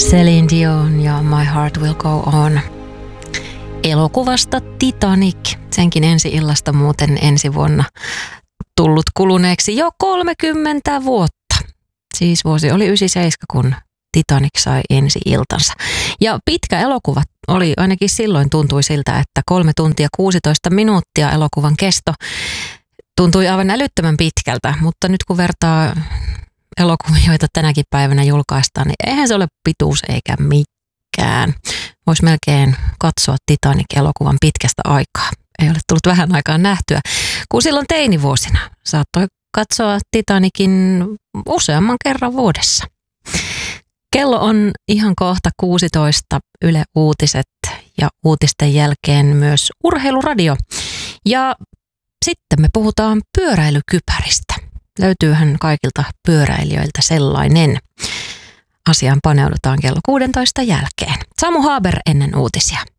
Celine Dion ja My Heart Will Go On. Elokuvasta Titanic, senkin ensi-illasta muuten ensi vuonna tullut kuluneeksi jo 30 vuotta. Siis vuosi oli 97, kun Titanic sai ensi-iltansa. Ja pitkä elokuva oli, ainakin silloin tuntui siltä, että 3 tuntia 16 minuuttia elokuvan kesto tuntui aivan älyttömän pitkältä, mutta nyt kun vertaa elokuvia, joita tänäkin päivänä julkaistaan, niin eihän se ole pituus eikä mikään. Voisi melkein katsoa Titanic-elokuvan pitkästä aikaa. Ei ole tullut vähän aikaa nähtyä, kun silloin teinivuosina saattoi katsoa Titanicin useamman kerran vuodessa. Kello on ihan kohta 16, Yle Uutiset ja uutisten jälkeen myös Urheiluradio. Ja sitten me puhutaan pyöräilykypäristä. Löytyyhän kaikilta pyöräilijöiltä sellainen. Asiaan paneudutaan kello 16 jälkeen. Samu Haber ennen uutisia.